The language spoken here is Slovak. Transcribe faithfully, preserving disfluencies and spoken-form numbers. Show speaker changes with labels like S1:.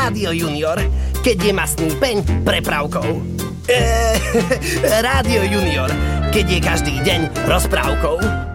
S1: Rádio Junior, keď je masný peň prepravkou. Eee, Rádio Junior, keď je každý deň rozprávkou.